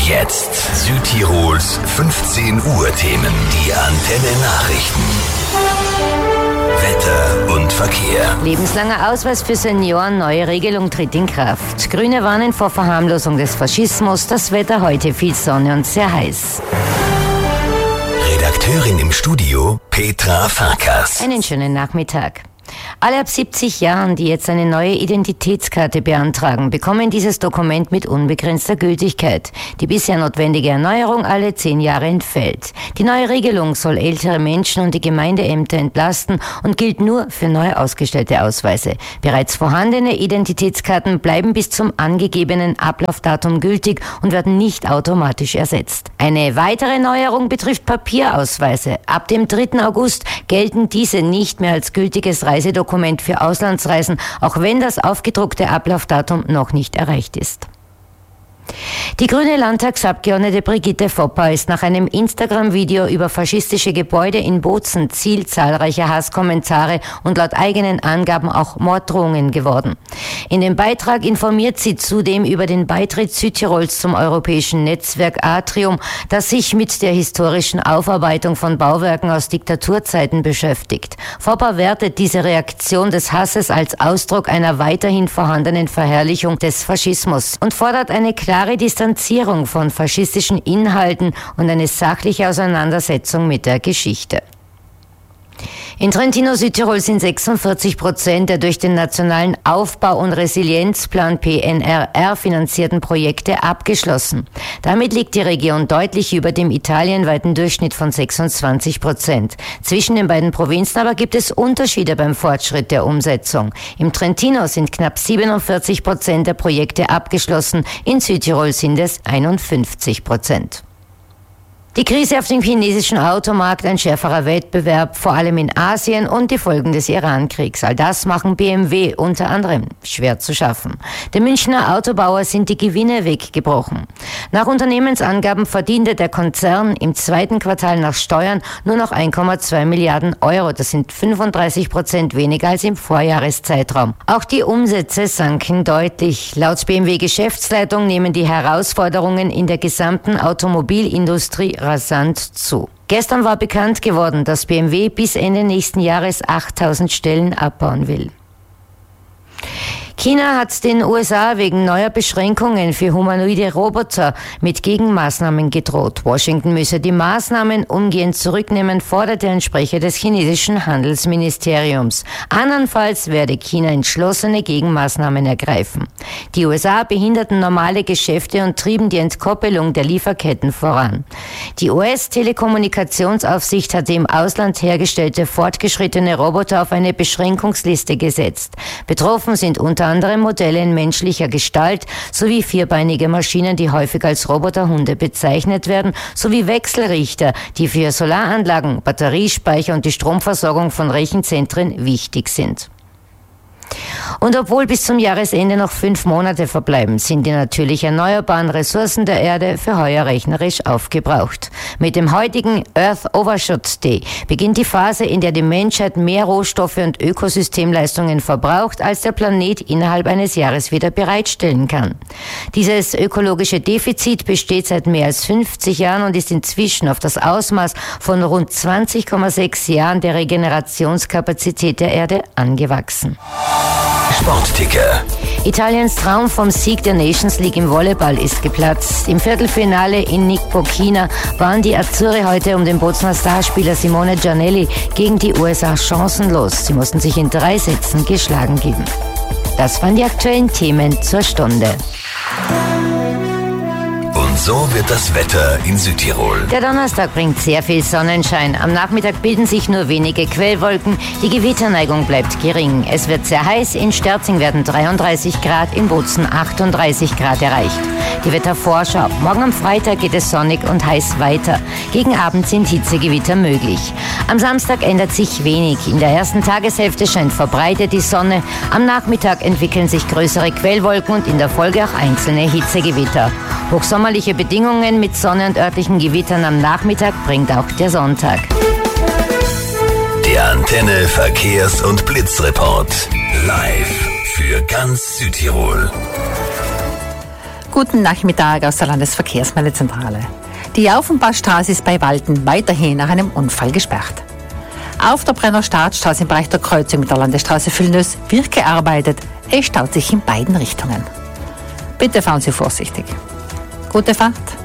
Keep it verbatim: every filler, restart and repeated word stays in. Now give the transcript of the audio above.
Jetzt Südtirols fünfzehn Uhr Themen. Die Antenne Nachrichten. Wetter und Verkehr. Lebenslanger Ausweis für Senioren, neue Regelung tritt in Kraft. Grüne warnen vor Verharmlosung des Faschismus. Das Wetter heute viel Sonne und sehr heiß. Redakteurin im Studio Petra Farkas. Einen schönen Nachmittag. Alle ab siebzig Jahren, die jetzt eine neue Identitätskarte beantragen, bekommen dieses Dokument mit unbegrenzter Gültigkeit. Die bisher notwendige Erneuerung alle zehn Jahre entfällt. Die neue Regelung soll ältere Menschen und die Gemeindeämter entlasten und gilt nur für neu ausgestellte Ausweise. Bereits vorhandene Identitätskarten bleiben bis zum angegebenen Ablaufdatum gültig und werden nicht automatisch ersetzt. Eine weitere Neuerung betrifft Papierausweise. Ab dem dritten August gelten diese nicht mehr als gültiges Reisedokument für Auslandsreisen, auch wenn das aufgedruckte Ablaufdatum noch nicht erreicht ist. Die grüne Landtagsabgeordnete Brigitte Fopper ist nach einem Instagram-Video über faschistische Gebäude in Bozen Ziel zahlreicher Hasskommentare und laut eigenen Angaben auch Morddrohungen geworden. In dem Beitrag informiert sie zudem über den Beitritt Südtirols zum europäischen Netzwerk Atrium, das sich mit der historischen Aufarbeitung von Bauwerken aus Diktaturzeiten beschäftigt. Fopper wertet diese Reaktion des Hasses als Ausdruck einer weiterhin vorhandenen Verherrlichung des Faschismus und fordert eine klare Distanzierung von faschistischen Inhalten und eine sachliche Auseinandersetzung mit der Geschichte. In Trentino Südtirol sind sechsundvierzig Prozent der durch den Nationalen Aufbau- und Resilienzplan P N R R finanzierten Projekte abgeschlossen. Damit liegt die Region deutlich über dem italienweiten Durchschnitt von sechsundzwanzig Prozent. Zwischen den beiden Provinzen aber gibt es Unterschiede beim Fortschritt der Umsetzung. Im Trentino sind knapp siebenundvierzig Prozent der Projekte abgeschlossen, in Südtirol sind es einundfünfzig Prozent. Die Krise auf dem chinesischen Automarkt, ein schärferer Wettbewerb, vor allem in Asien und die Folgen des Iran-Kriegs. All das machen B M W unter anderem schwer zu schaffen. Dem Münchner Autobauer sind die Gewinne weggebrochen. Nach Unternehmensangaben verdiente der Konzern im zweiten Quartal nach Steuern nur noch ein Komma zwei Milliarden Euro. Das sind fünfunddreißig Prozent weniger als im Vorjahreszeitraum. Auch die Umsätze sanken deutlich. Laut B M W-Geschäftsleitung nehmen die Herausforderungen in der gesamten Automobilindustrie rasant zu. Gestern war bekannt geworden, dass B M W bis Ende nächsten Jahres achttausend Stellen abbauen will. China hat den U S A wegen neuer Beschränkungen für humanoide Roboter mit Gegenmaßnahmen gedroht. Washington müsse die Maßnahmen umgehend zurücknehmen, forderte ein Sprecher des chinesischen Handelsministeriums. Andernfalls werde China entschlossene Gegenmaßnahmen ergreifen. Die U S A behinderten normale Geschäfte und trieben die Entkoppelung der Lieferketten voran. Die U S-Telekommunikationsaufsicht hatte im Ausland hergestellte fortgeschrittene Roboter auf eine Beschränkungsliste gesetzt. Betroffen sind unter anderem Modelle in menschlicher Gestalt sowie vierbeinige Maschinen, die häufig als Roboterhunde bezeichnet werden, sowie Wechselrichter, die für Solaranlagen, Batteriespeicher und die Stromversorgung von Rechenzentren wichtig sind. Und obwohl bis zum Jahresende noch fünf Monate verbleiben, sind die natürlich erneuerbaren Ressourcen der Erde für heuer rechnerisch aufgebraucht. Mit dem heutigen Earth Overshot Day beginnt die Phase, in der die Menschheit mehr Rohstoffe und Ökosystemleistungen verbraucht, als der Planet innerhalb eines Jahres wieder bereitstellen kann. Dieses ökologische Defizit besteht seit mehr als fünfzig Jahren und ist inzwischen auf das Ausmaß von rund zwanzig Komma sechs Jahren der Regenerationskapazität der Erde angewachsen. Sportticker. Italiens Traum vom Sieg der Nations League im Volleyball ist geplatzt. Im Viertelfinale in Nicosia waren die Azzurri heute um den Bozener Starspieler Simone Giannelli gegen die U S A chancenlos. Sie mussten sich in drei Sätzen geschlagen geben. Das waren die aktuellen Themen zur Stunde. Und so wird das Wetter in Südtirol. Der Donnerstag bringt sehr viel Sonnenschein. Am Nachmittag bilden sich nur wenige Quellwolken. Die Gewitterneigung bleibt gering. Es wird sehr heiß. In Sterzing werden dreiunddreißig Grad, in Bozen achtunddreißig Grad erreicht. Die Wettervorschau. Morgen am Freitag geht es sonnig und heiß weiter. Gegen Abend sind Hitzegewitter möglich. Am Samstag ändert sich wenig. In der ersten Tageshälfte scheint verbreitet die Sonne. Am Nachmittag entwickeln sich größere Quellwolken und in der Folge auch einzelne Hitzegewitter. Hochsommerliche Bedingungen mit Sonne und örtlichen Gewittern am Nachmittag bringt auch der Sonntag. Der Antenne Verkehrs- und Blitzreport. Live für ganz Südtirol. Guten Nachmittag aus der Landesverkehrsmeldezentrale. Die Auf- und Passstraße ist bei Walten weiterhin nach einem Unfall gesperrt. Auf der Brenner Startstraße im Bereich der Kreuzung mit der Landesstraße Vilnius wird gearbeitet. Es staut sich in beiden Richtungen. Bitte fahren Sie vorsichtig. Gute Fahrt.